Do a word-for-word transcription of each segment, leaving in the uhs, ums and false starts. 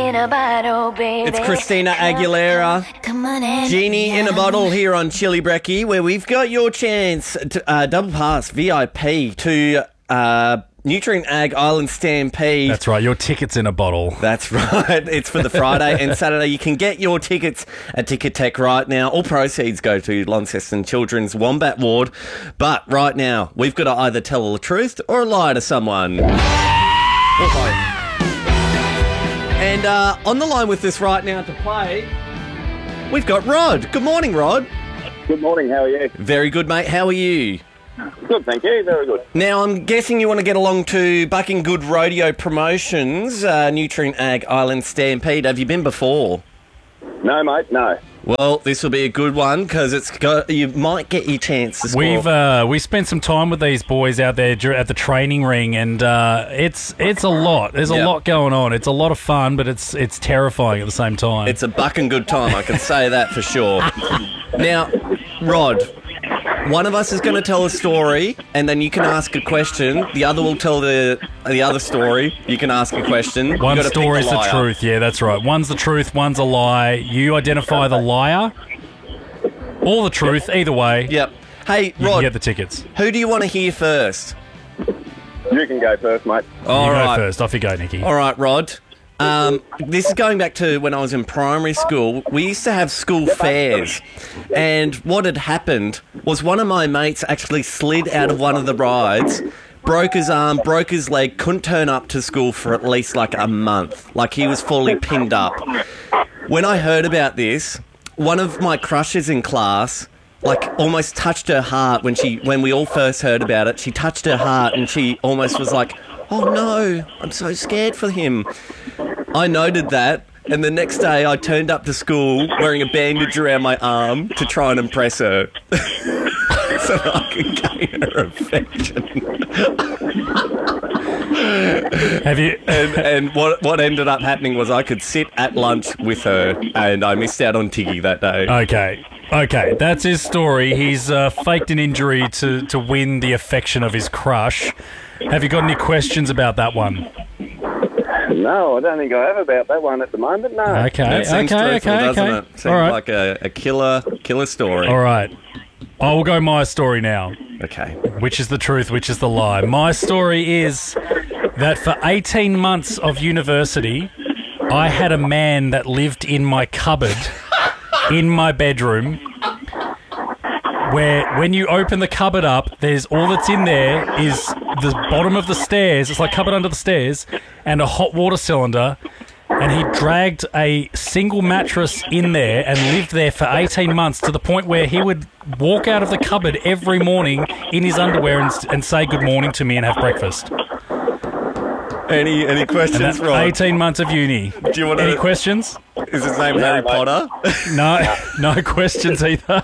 in a bottle, baby. It's Christina Aguilera. Come on in. Genie in a Bottle here on Chili Brekkie, where we've got your chance to uh, double pass V I P to uh, Nutrient Ag Island Stampede. That's right, your ticket's in a bottle. That's right. It's for the Friday and Saturday. You can get your tickets at Ticketek right now. All proceeds go to Launceston Children's Wombat Ward. But right now, we've got to either tell the truth or lie to someone. And uh, on the line with us right now to play, we've got Rod. Good morning, Rod. Good morning, how are you? Very good, mate. How are you? Good, thank you, very good. Now, I'm guessing you want to get along to Bucking Good Rodeo Promotions, uh, Nutrient Ag Island Stampede. Have you been before? No, mate, no. Well, this will be a good one because it's got, you might get your chance to score. We've uh, we spent some time with these boys out there dur- at the training ring, and uh, it's it's a lot. There's a Yep. lot going on. It's a lot of fun, but it's it's terrifying at the same time. It's a bucking good time, I can say that for sure. Now, Rod, one of us is going to tell a story, and then you can ask a question. The other will tell the the other story. You can ask a question. You One gotta pick story's the liar. truth. Yeah, that's right. One's the truth, one's a lie. You identify the liar or the truth. Either way, Yep. Hey, you can Rod, get the tickets. who do you want to hear first? You can go first, mate. All you right. go first. Off you go, Nicky. All right, Rod. Um, this is going back to when I was in primary school. We used to have school fairs, and what had happened was one of my mates actually slid out of one of the rides, broke his arm, broke his leg, couldn't turn up to school for at least like a month. Like he was fully pinned up. When I heard about this, one of my crushes in class like almost touched her heart when she when we all first heard about it. She touched her heart and she almost was like, "Oh no, I'm so scared for him." I noted that, and the next day I turned up to school wearing a bandage around my arm to try and impress her. So that I could gain her affection. Have you? And, and what what ended up happening was I could sit at lunch with her, and I missed out on Tiggy that day. Okay. Okay, that's his story. He's uh, faked an injury to, to win the affection of his crush. Have you got any questions about that one? No, I don't think I have about that one at the moment, no. Okay, That seems okay, truthful, okay, doesn't okay. it? Seems All right. like a, a killer killer story. All right. I will go my story now. Okay. Which is the truth, which is the lie? My story is that for eighteen months of university, I had a man that lived in my cupboard, in my bedroom, where when you open the cupboard up, there's all that's in there is the bottom of the stairs. It's like cupboard under the stairs, and a hot water cylinder. And he dragged a single mattress in there and lived there for eighteen months to the point where he would walk out of the cupboard every morning in his underwear and, and say good morning to me and have breakfast. Any any And questions, that's Rod? eighteen months of uni. Do you want Any to? questions? Is his name Harry mate. Potter? No, no questions either.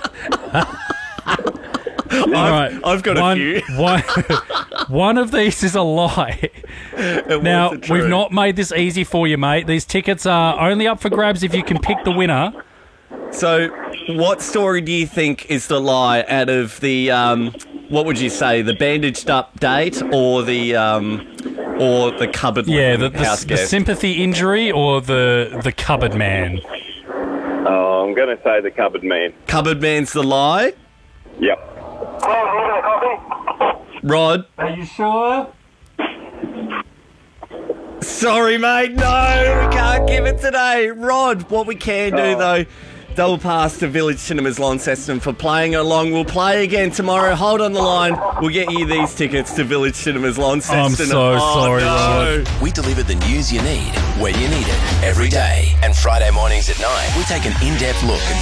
All right, I've got a one, few. One, one of these is a lie. And Now, what's the we've truth? not made this easy for you, mate. These tickets are only up for grabs if you can pick the winner. So, what story do you think is the lie out of the, um, what would you say, the bandaged up date or the, um, or the cupboard Yeah, the, house the, the guest? sympathy injury or the, the cupboard man. Oh, I'm going to say the cupboard man. Cupboard man's the lie? Yep. Rod? Are you sure? Sorry, mate, no, we can't give it today. Rod, what we can do, Oh. though, double pass to Village Cinemas Launceston for playing along. We'll play again tomorrow. Hold on the line. We'll get you these tickets to Village Cinemas Launceston. I'm so Oh, sorry, no. Rod. We deliver the news you need when you need it every day. And Friday mornings at nine, we take an in-depth look at